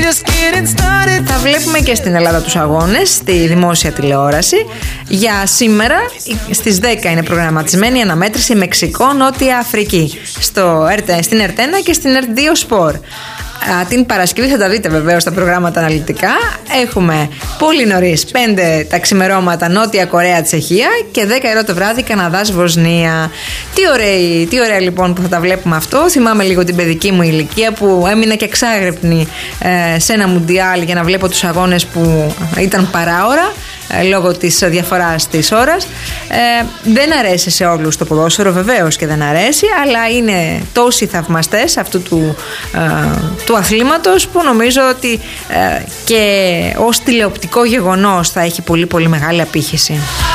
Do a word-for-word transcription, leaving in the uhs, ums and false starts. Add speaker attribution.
Speaker 1: Θα βλέπουμε και στην Ελλάδα τους αγώνες στη δημόσια τηλεόραση. Για σήμερα στις δέκα είναι προγραμματισμένη η αναμέτρηση Μεξικό-Νότια Αφρική στο, στην Ερτ ένα και στην Ερτ δύο Σπορ. Την Παρασκευή θα τα δείτε βεβαίως στα προγράμματα αναλυτικά. Έχουμε πολύ νωρίς πέντε τα ξημερώματα Νότια Κορέα Τσεχία και δέκα ώρα το βράδυ Καναδάς Βοσνία. Τι ωραία, τι ωραία λοιπόν που θα τα βλέπουμε αυτό. Θυμάμαι λίγο την παιδική μου ηλικία που έμεινα και εξάγρυπνη ε, σε ένα μουντιάλ για να βλέπω τους αγώνες που ήταν παράωρα ε, λόγω της διαφοράς της ώρας. ε, Δεν αρέσει σε όλους το ποδόσφαιρο βεβαίως και δεν αρέσει, αλλά είναι τόσοι θαυμαστές αυτού του, ε, του αθλήματος που νομίζω ότι ε, και ως τηλεοπτικό γεγονός θα έχει πολύ πολύ μεγάλη απήχηση.